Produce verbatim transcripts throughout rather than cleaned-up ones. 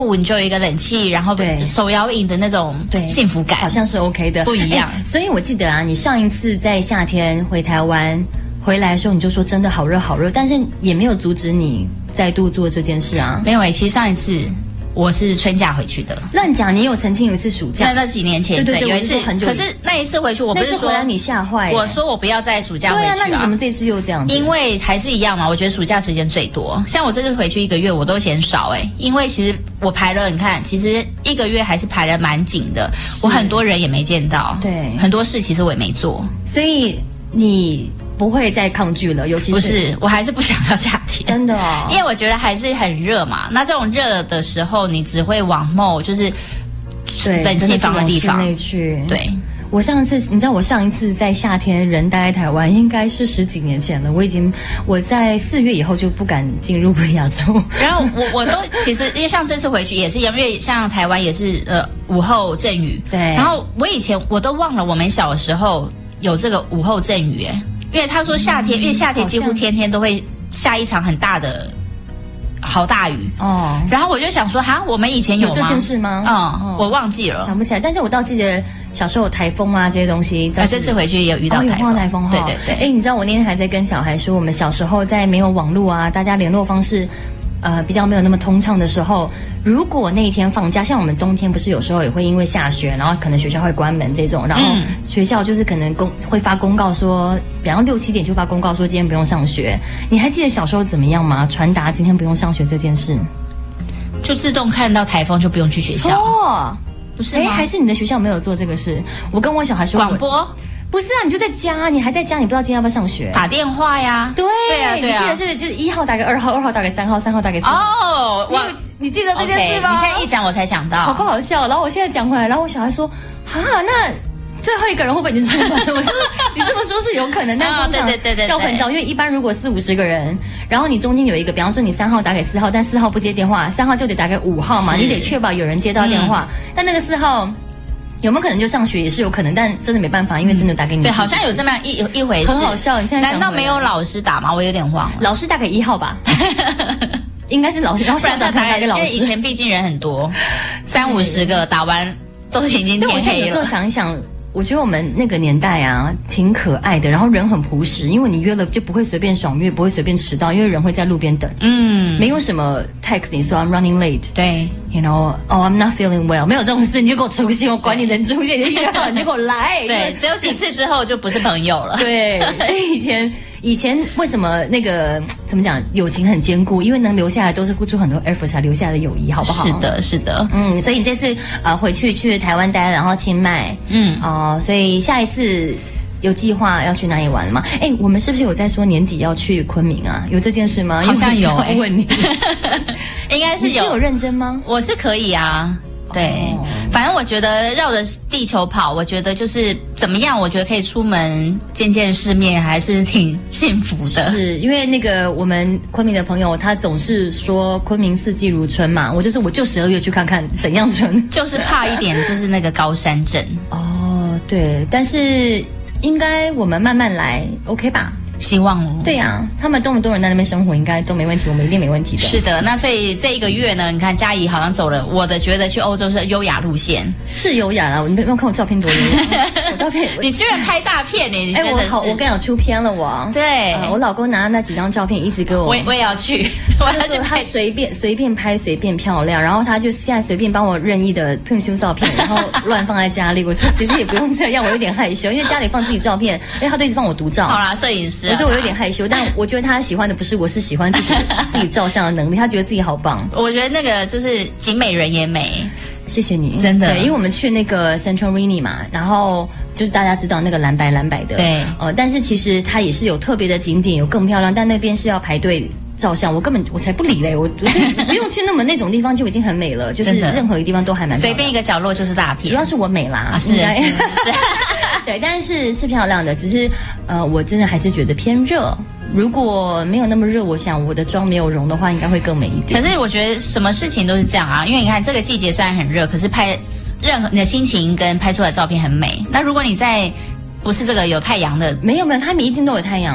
你就有一个冷气，然后手摇饮的那种幸福感， 好像是 OK 的， 不一样。 所以我记得啊，你上一次在夏天回台湾回来的时候，你就说真的好热好热，但是也没有阻止你再度做这件事啊。 没有诶、欸，其实上一次我是春假回去的。 乱讲，你有曾经有一次暑假？ 那那几年前， 对对 对, 对， 有一次很久。 可是那一次回去，我不是说你吓坏， 我说我不要在暑假回去啊。 对啊，那你怎么这次又这样子？ 因为还是一样嘛，我觉得暑假时间最多。像我这次回去一个月，我都嫌少诶、欸，因为其实我排了，你看，其实一个月还是排了蛮紧的。我很多人也没见到， 对， 很多事其实我也没做， 所以你不会再抗拒了，尤其是不是，我还是不想要夏天， 真的哦， 因为我觉得还是很热嘛。那这种热的时候，你只会往某就是冷气房的地方去。 对， 我上次你知道，我上一次在夏天人待在台湾，应该是十几年前了。我已经我在四月以后就不敢进入亚洲。 然后我我都其实因为像这次回去也是一样，因为像台湾也是呃午后阵雨。 对。 然后我以前我都忘了我们小时候有这个午后阵雨哎。因为他说夏天，嗯、因为夏天几乎天天都会下一场很大的好大雨哦。然后我就想说，哈，我们以前有吗？ 有这件事吗？ 嗯，哦、我忘记了， 想不起来。但是我倒记得小时候有台风啊这些东西。 啊，这次回去也有遇到台风。哦、 有碰到台风哈。 对对对。 哎，你知道我那天还在跟小孩说，我们小时候在没有网络啊，大家联络方式。呃，比较没有那么通畅的时候，如果那一天放假，像我们冬天不是有时候也会因为下雪，然后可能学校会关门这种，然后学校就是可能公会发公告说，比方六七点就发公告说今天不用上学。你还记得小时候怎么样吗？传达今天不用上学这件事， 就自动看到台风就不用去学校。 错， 不是吗？ 哎，还是你的学校没有做这个事？我跟我小孩说广播。 不是啊，你就在家，你还在家，你不知道今天要不要上学？ 打电话呀。 对， 对啊，对啊。 你记得是就是一号打给二号，二号打给三号，三号打给四号。 哦， 我你记得这件事吗？ Okay, 你现在一讲我才想到， 好不好笑？然后我现在讲回来，然后我小孩说，哈，那最后一个人会不会已经出门了？我说你这么说是有可能，但通常要很早，因为一般如果四五十个人，然后你中间有一个，比方说你三号打给四号，但四号不接电话，三号就得打给五号嘛，你得确保有人接到电话。嗯、但那个四号。有没有可能就上学也是有可能，但真的没办法，因为真的打给你。 对，好像有这么样一一回事， 很好笑。你现在难道没有老师打吗？我有点忘了。 老师打给一号吧，应该是老师，然后校长打给老师。 因为以前毕竟人很多，三五十个打完都已经天黑了。 所以我现在有时候想一想。我觉得我们那个年代啊，挺可爱的，然后人很朴实，因为你约了就不会随便爽约，不会随便迟到，因为人会在路边等，嗯，没有什么 text 你说 I'm running late， 对 ，you know， oh I'm not feeling well， 没有这种事，你就给我出现，我管你能出现，你就好，你就给我来， 对，只有几次之后就不是朋友了， 对，所以以前以前为什么那个怎么讲，友情很坚固，因为能留下来都是付出很多 effort 才留下来的友谊，好不好？ 是的，是的， 嗯，所以你这次呃回去去台湾待，然后清迈，嗯，哦、呃，所以下一次有计划要去哪里玩了吗？哎，我们是不是有在说年底要去昆明啊？有这件事吗？ 好像有、欸， 问你， 应该是有。 你是有认真吗？ 我是可以啊。对，哦、反正我觉得绕着地球跑，我觉得就是怎么样，我觉得可以出门见见世面，还是挺幸福的。 是因为那个我们昆明的朋友，他总是说昆明四季如春嘛，我就说我就十二月去看看怎样春， 就是怕一点，就是那个高山症。 哦，对，但是应该我们慢慢来 ，OK 吧？ 希望哦。 对呀、啊，他们多么多人在那边生活，应该都没问题，我们一定没问题的。 是的，那所以这一个月呢，你看嘉怡好像走了，我的觉得去欧洲是优雅路线， 是优雅啊！你没有看我照片多优雅？我照片， 你居然拍大片呢、欸？你真的是， 哎、欸，我好，我跟你讲出片了我。 对、 呃，我老公拿那几张照片一直给我， 我我也要去，我要去拍。他随便随便拍随便漂亮，然后他就现在随便帮我任意的 print 出照片，然后乱放在家里。我说其实也不用这样，我有点害羞，因为家里放自己照片，因为他都一直帮我独照。 好啦，摄影师、啊， 我说我有点害羞。但我觉得他喜欢的不是我，是喜欢自己自己照相的能力。他觉得自己好棒。 我觉得那个就是景美人也美， 谢谢你， 真的。 对，因为我们去那个 Santorini 嘛，然后就是大家知道那个蓝白蓝白的， 对， 呃，但是其实它也是有特别的景点，有更漂亮，但那边是要排队照相，我根本我才不理嘞，我我就不用去那么那种地方就已经很美了，就是任何一个地方都还蛮漂亮， 随便一个角落就是大片， 主要是我美啦， 啊、是是是是， 对，但是是漂亮的，只是呃，我真的还是觉得偏热。如果没有那么热，我想我的妆没有融的话，应该会更美一点。 可是我觉得什么事情都是这样啊，因为你看这个季节虽然很热，可是拍任何你的心情跟拍出来的照片很美。那如果你在不是这个有太阳的， 没有没有，他们一定都有太阳。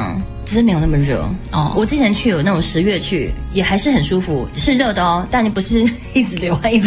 只是没有那么热哦。我之前去有那种十月去，也还是很舒服，是热的哦，但你不是一直流汗一直